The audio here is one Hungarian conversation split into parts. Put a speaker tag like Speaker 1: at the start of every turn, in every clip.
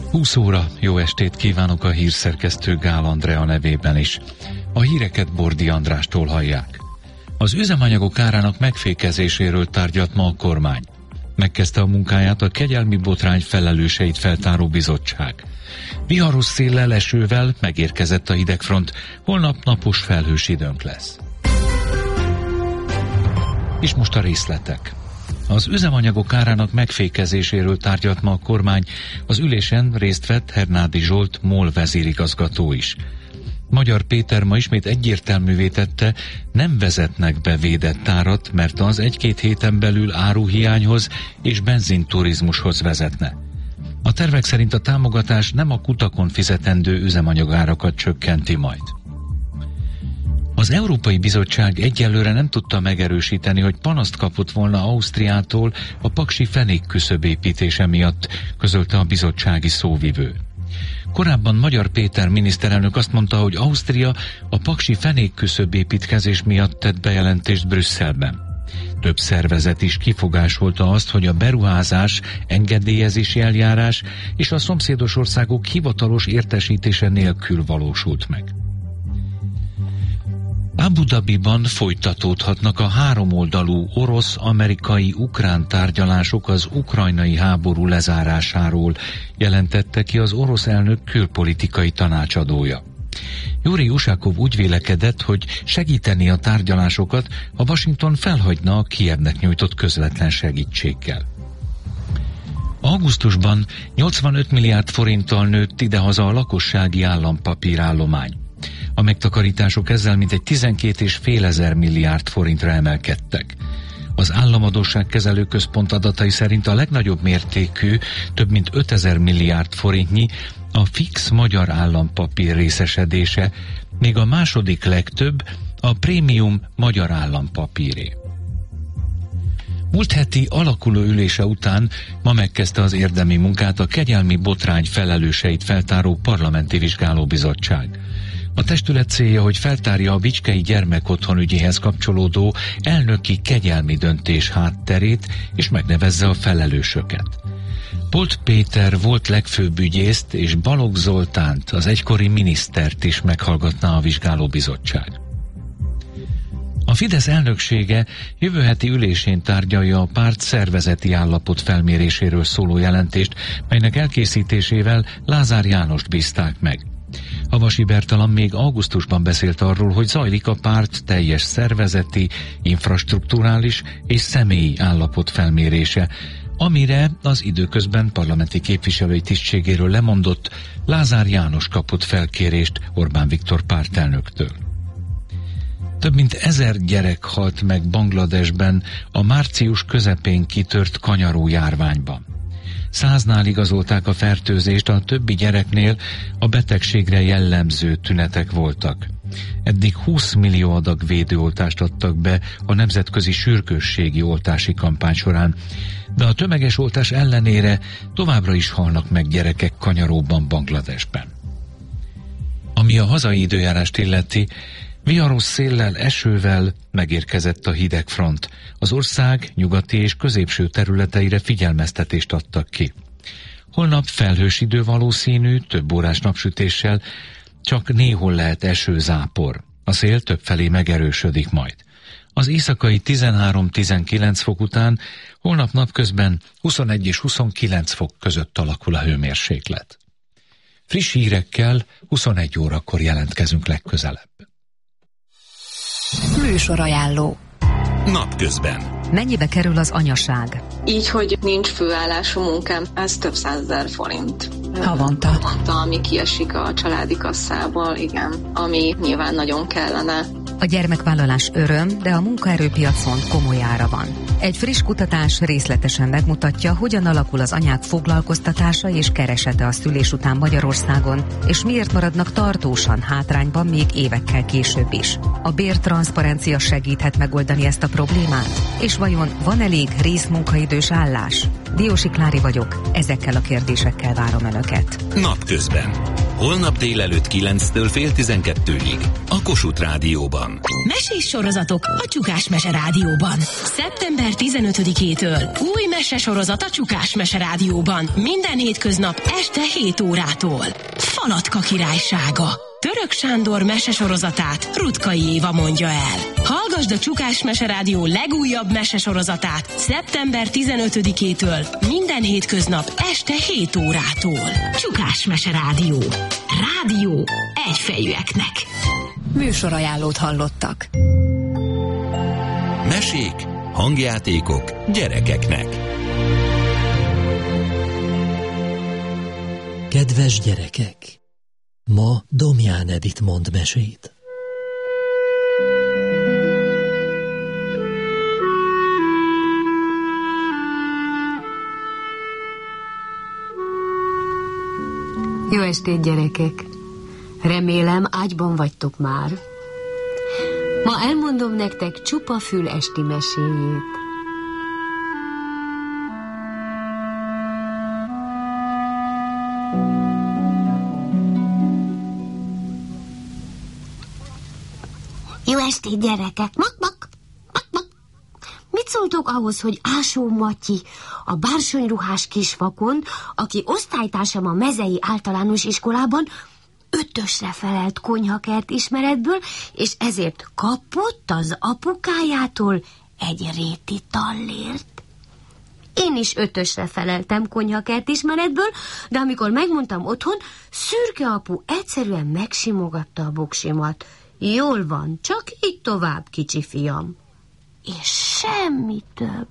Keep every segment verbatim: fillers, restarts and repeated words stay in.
Speaker 1: húsz óra, jó estét kívánok, a hírszerkesztő Gál Andrea nevében is. A híreket Bordi Andrástól hallják. Az üzemanyagok árának megfékezéséről tárgyalt ma a kormány. Megkezdte a munkáját a kegyelmi botrány felelőseit feltáró bizottság. Viharos széllel, esővel megérkezett a hidegfront, holnap napos felhős időnk lesz. És most a részletek. Az üzemanyagok árának megfékezéséről tárgyalt ma a kormány, az ülésen részt vett Hernádi Zsolt MOL vezérigazgató is. Magyar Péter ma ismét egyértelművé tette, nem vezetnek be védett árat, mert az egy-két héten belül áruhiányhoz és benzinturizmushoz vezetne. A tervek szerint a támogatás nem a kutakon fizetendő üzemanyagárakat csökkenti majd. Az Európai Bizottság egyelőre nem tudta megerősíteni, hogy panaszt kapott volna Ausztriától a paksi fenék küszöbépítése miatt, közölte a bizottsági szóvivő. Korábban Magyar Péter miniszterelnök azt mondta, hogy Ausztria a paksi fenék küszöbépítkezés miatt tett bejelentést Brüsszelben. Több szervezet is kifogásolta azt, hogy a beruházás, engedélyezési eljárás és a szomszédos országok hivatalos értesítése nélkül valósult meg. Abu Dhabiban folytatódhatnak a háromoldalú orosz-amerikai-ukrán tárgyalások az ukrajnai háború lezárásáról, jelentette ki az orosz elnök külpolitikai tanácsadója. Jurij Ušakov úgy vélekedett, hogy segíteni a tárgyalásokat, ha Washington felhagyna a Kijevnek nyújtott közvetlen segítséggel. Augusztusban nyolcvanöt milliárd forinttal nőtt idehaza a lakossági állampapírállomány. A megtakarítások ezzel mintegy tizenkét és fél ezer milliárd forintra emelkedtek. Az Államadósságkezelő Központ adatai szerint a legnagyobb mértékű, több mint ötezer milliárd forintnyi a fix magyar állampapír részesedése, még a második legtöbb a prémium magyar állampapíré. Múlt heti alakuló ülése után ma megkezdte az érdemi munkát a kegyelmi botrány felelőseit feltáró parlamenti vizsgálóbizottság. A testület célja, hogy feltárja a Vicskei gyermekotthon ügyéhez kapcsolódó elnöki kegyelmi döntés hátterét, és megnevezze a felelősöket. Polt Péter volt legfőbb ügyészt, és Balogh Zoltánt, az egykori minisztert is meghallgatná a vizsgálóbizottság. A Fidesz elnöksége jövő heti ülésén tárgyalja a párt szervezeti állapot felméréséről szóló jelentést, melynek elkészítésével Lázár Jánost bízták meg. Havasi Bertalan még augusztusban beszélt arról, hogy zajlik a párt teljes szervezeti, infrastrukturális és személyi állapot felmérése, amire az időközben parlamenti képviselői tisztségéről lemondott Lázár János kapott felkérést Orbán Viktor pártelnöktől. Több mint ezer gyerek halt meg Bangladesben a március közepén kitört kanyaró járványban. Száznál igazolták a fertőzést, a többi gyereknél a betegségre jellemző tünetek voltak. Eddig húsz millió adag védőoltást adtak be a nemzetközi sürgősségi oltási kampány során, de a tömeges oltás ellenére továbbra is halnak meg gyerekek kanyaróban Bangladesben. Ami a hazai időjárást illeti, viharos széllel, esővel megérkezett a hidegfront. Az ország nyugati és középső területeire figyelmeztetést adtak ki. Holnap felhős idő valószínű, több órás napsütéssel, csak néhol lehet esőzápor. A szél többfelé megerősödik majd. Az éjszakai tizenhárom-tizenkilenc fok után holnap napközben huszonegy és huszonkilenc fok között alakul a hőmérséklet. Friss hírekkel huszonegy órakor jelentkezünk legközelebb.
Speaker 2: Műsor ajánló.
Speaker 3: Napközben.
Speaker 2: Mennyibe kerül az anyaság?
Speaker 4: Így, hogy nincs főállású munkám, ez több százezer forint.
Speaker 2: Havonta.
Speaker 4: Havonta, ami kiesik a családi kasszából, igen, ami nyilván nagyon kellene.
Speaker 2: A gyermekvállalás öröm, de a munkaerőpiacon komoly ára van. Egy friss kutatás részletesen megmutatja, hogyan alakul az anyák foglalkoztatása és keresete a szülés után Magyarországon, és miért maradnak tartósan hátrányban még évekkel később is. A bértranszparencia segíthet megoldani ezt a problémát? És vajon van elég részmunkaidős állás? Diósi Klári vagyok, ezekkel a kérdésekkel várom Önöket.
Speaker 3: Napközben. Holnap délelőtt kilenctől fél tizenkettőig a Kossuth Rádióban.
Speaker 5: Mesés sorozatok a Csukás Mese Rádióban. szeptember tizenötödikétől új mesesorozat a Csukás Mese Rádióban. Minden hétköznap este hét órától. Falatka királysága. Török Sándor mesesorozatát Rutkai Éva mondja el. Hallgasd a Csukás Mese Rádió legújabb mesesorozatát szeptember tizenötödikétől minden hétköznap este hét órától. Csukás Mese Rádió. Rádió egyfejűeknek.
Speaker 2: Műsorajánlót hallottak.
Speaker 3: Mesék, hangjátékok gyerekeknek.
Speaker 6: Kedves gyerekek! Ma Domján Edit mond mesét.
Speaker 7: Jó estét, gyerekek! Remélem, ágyban vagytok már. Ma elmondom nektek Csupafül esti meséjét.
Speaker 8: Jó estét, gyerekek! Mak, mak, mak, mak. Mit szóltok ahhoz, hogy Ásó Matyi, a bársonyruhás kisvakond, aki osztálytársam a Mezei Általános Iskolában, ötösre felelt konyhakert ismeretből, és ezért kapott az apukájától egy réti tallért. Én is ötösre feleltem konyhakert ismeretből, de amikor megmondtam otthon, szürke apu egyszerűen megsimogatta a boksimat. Jól van, csak így tovább, kicsi fiam. És semmi több,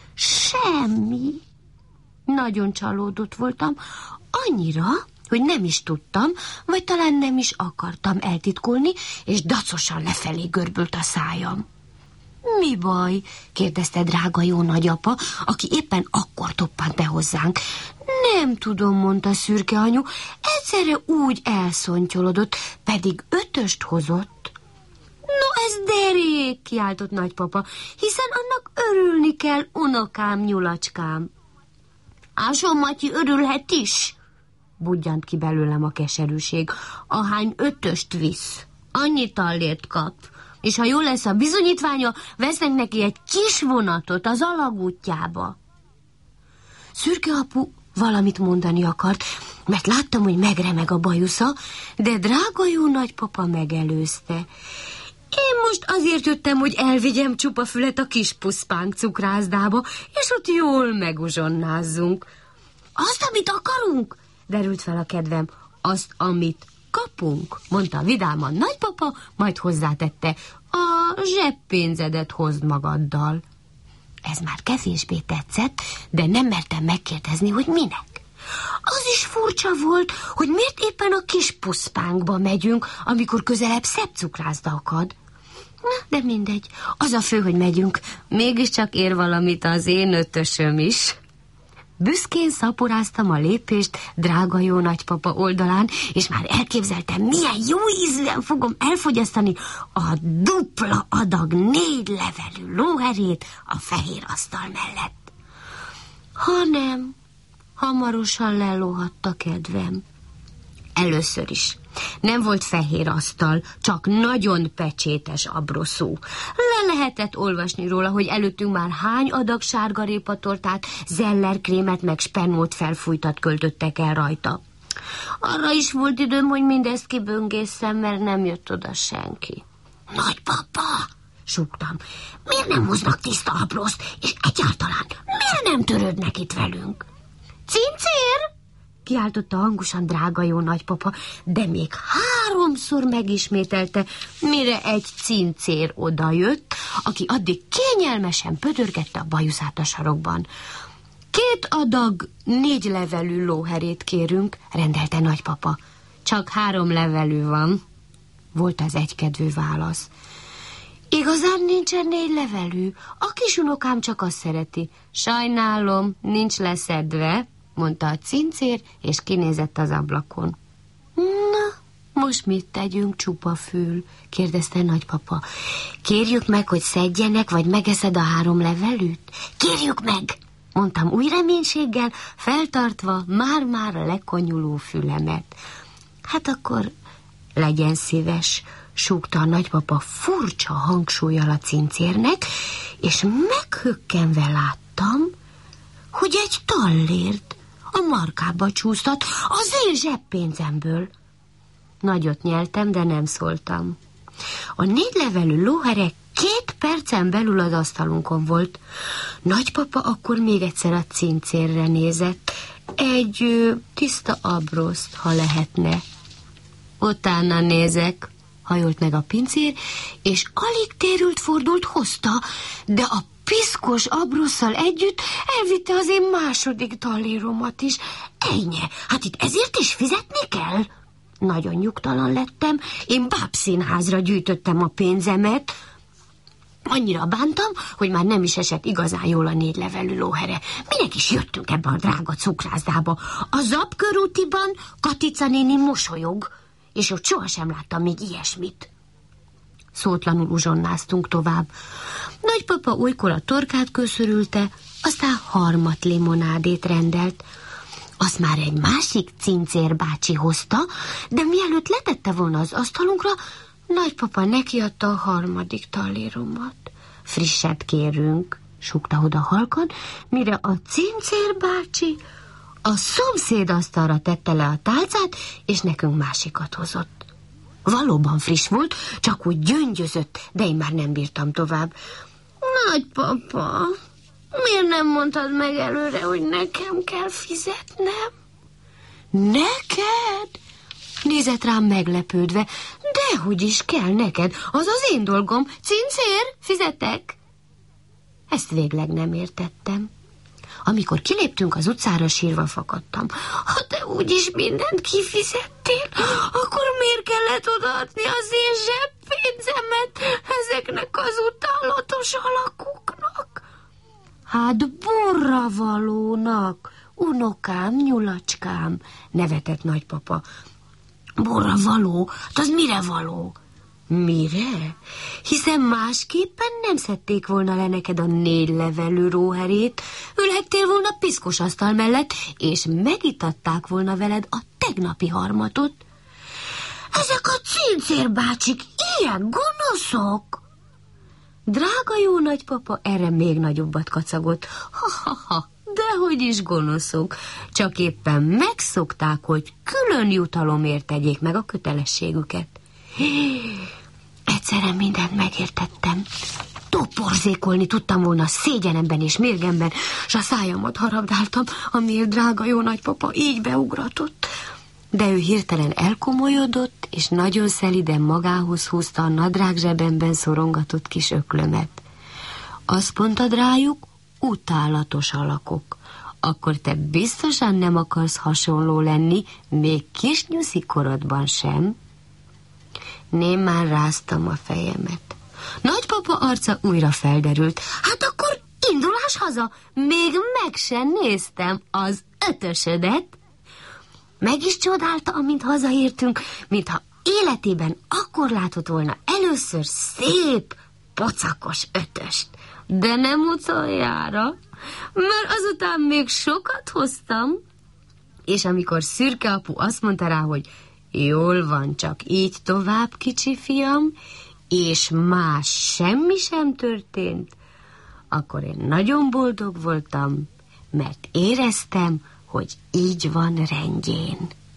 Speaker 8: semmi.
Speaker 7: Nagyon csalódott voltam, annyira, hogy nem is tudtam, vagy talán nem is akartam eltitkolni, és dacosan lefelé görbült a szájam. Mi baj? Kérdezte drága jó nagyapa, aki éppen akkor toppant be hozzánk. Nem tudom, mondta szürke anyu, egyszerre úgy elszontyolodott, pedig ötöst hozott. No, ez derék, kiáltott nagypapa, hiszen annak örülni kell, unokám, nyulacskám.
Speaker 8: Ásó Matyi örülhet is,
Speaker 7: budjant ki belőlem a keserűség. Ahány ötöst visz, annyi tallért kap, és ha jól lesz a bizonyítványa, vesznek neki egy kis vonatot az alagútjába. Szürke apu valamit mondani akart, mert láttam, hogy megremeg a bajusza, de drága jó nagypapa megelőzte. Én most azért jöttem, hogy elvigyem Csupafület a kis puszpánk cukrászdába, és ott jól meguzsonnázzunk. Azt, amit akarunk? Derült fel a kedvem. Azt, amit kapunk, mondta vidáman nagypapa, majd hozzátette, a zseppénzedet hozd magaddal. Ez már kevésbé tetszett, de nem mertem megkérdezni, hogy minek. Az is furcsa volt, hogy miért éppen a kis puszpánkba megyünk, amikor közelebb szebb cukrászda akad. Na, de mindegy, az a fő, hogy megyünk, mégiscsak ér valamit az én ötösöm is. Büszkén szaporáztam a lépést drága jó nagypapa oldalán, és már elképzeltem, milyen jó ízűen fogom elfogyasztani a dupla adag négy levelű lóherét a fehér asztal mellett. Hanem hamarosan lelóhadt a kedvem. Először is. Nem volt fehér asztal, csak nagyon pecsétes abroszó. Le lehetett olvasni róla, hogy előttünk már hány adag sárgarépatortát, zellerkrémet meg spenót felfújtat költöttek el rajta. Arra is volt időm, hogy mindezt kiböngészem, mert nem jött oda senki.
Speaker 8: Nagypapa, súgtam, miért nem hoznak tiszta abroszt, és egyáltalán miért nem törődnek itt velünk?
Speaker 7: Cincér! Kiáltotta hangosan drága jó nagypapa, de még háromszor megismételte, mire egy cincér odajött, aki addig kényelmesen pödörgette a bajuszát a sarokban. Két adag négy levelű lóherét kérünk, rendelte nagypapa. Csak három levelű van, volt az egykedvű válasz. Igazán nincsen négy levelű, a kisunokám csak azt szereti. Sajnálom, nincs leszedve, mondta a cincér, és kinézett az ablakon. Na, most mit tegyünk, Csupafül? Kérdezte nagypapa. Kérjük meg, hogy szedjenek, vagy megeszed a három levelűt?
Speaker 8: Kérjük meg,
Speaker 7: mondtam új reménységgel, feltartva már-már a lekonyuló fülemet.
Speaker 8: Hát akkor legyen szíves, súgta a nagypapa furcsa hangsúllyal a cincérnek, és meghökkenve láttam, hogy egy tallért a markába csúsztat az én zseppénzemből. Nagyot nyeltem, de nem szóltam. A négylevelű lóhere két percen belül az asztalunkon volt. Nagypapa akkor még egyszer a cincérre nézett. Egy ö, tiszta abroszt, ha lehetne. Utána nézek, hajolt meg a pincér, és alig térült, fordult, hozta, de a piszkos abrosszal együtt elvitte az én második talléromat is. Ennyi, hát itt ezért is fizetni kell? Nagyon nyugtalan lettem, én bábszínházra gyűjtöttem a pénzemet. Annyira bántam, hogy már nem is esett igazán jól a négylevelű lóhere. Minek is jöttünk ebbe a drága cukrászdába? A Zapkörútiban Katica néni mosolyog, és ott sohasem láttam még ilyesmit. Szótlanul uzsonnáztunk tovább. Nagypapa olykor a torkát köszörülte, aztán harmat limonádét rendelt. Azt már egy másik cincérbácsi hozta, de mielőtt letette volna az asztalunkra, nagypapa nekiadta a harmadik talléromat. Frisset kérünk, súgta oda halkan, mire a cincérbácsi a szomszéd asztalra tette le a tálcát, és nekünk másikat hozott. Valóban friss volt, csak úgy gyöngyözött, de én már nem bírtam tovább. Nagypapa, miért nem mondtad meg előre, hogy nekem kell fizetnem? Neked? Nézett rám meglepődve. Dehogy is kell neked, az az én dolgom. Cincér, fizetek? Ezt végleg nem értettem. Amikor kiléptünk az utcára, sírva fakadtam. Ha te úgyis mindent kifizettél, akkor miért kellett odaadni az én zseppénzemet ezeknek az utálatos alakoknak? Hát borravalónak, unokám, nyulacskám, nevetett nagypapa. Borravaló? Hát az mire való? Mire? Hiszen másképpen nem szedték volna le neked a négylevelű róherét, ülhettél volna piszkos asztal mellett, és megitatták volna veled a tegnapi harmatot. Ezek a cincérbácsik ilyen gonoszok! Drága jó nagypapa erre még nagyobbat kacagott. Ha-ha-ha, dehogy is gonoszok, csak éppen megszokták, hogy külön jutalomért tegyék meg a kötelességüket. Egyszerre mindent megértettem. Toporzékolni tudtam volna szégyenemben és mérgemben, s a szájamat harabdáltam, amiért drága jó nagypapa így beugratott. De ő hirtelen elkomolyodott, és nagyon szeliden magához húzta a nadrág zsebemben szorongatott kis öklömet. Azt mondtad rájuk, utálatos alakok. Akkor te biztosan nem akarsz hasonló lenni, még kis nyuszi korodban sem. Némán ráztam a fejemet. Nagypapa arca újra felderült. Hát akkor indulás haza. Még meg sem néztem az ötösödet. Meg is csodálta, amint hazaértünk, mintha életében akkor látott volna először szép, pocakos ötöst. De nem utoljára, mert azután még sokat hoztam, és amikor szürke apu azt mondta rá, hogy jól van, csak így tovább, kicsi fiam, és más semmi sem történt, akkor én nagyon boldog voltam, mert éreztem, hogy így van rendjén.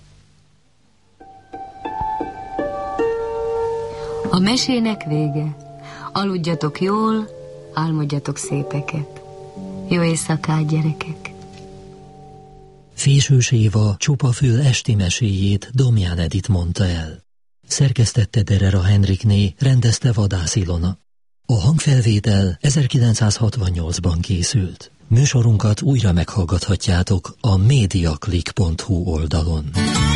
Speaker 8: A mesének vége. Aludjatok jól, álmodjatok szépeket. Jó éjszakát, gyerekek!
Speaker 6: Fésős Éva Csupafül esti meséjét Domján Edit mondta el. Szerkesztette Derera Henrikné, rendezte Vadász Ilona. A hangfelvétel ezerkilencszázhatvannyolcban készült. Műsorunkat újra meghallgathatjátok a mediaclick pont hu oldalon.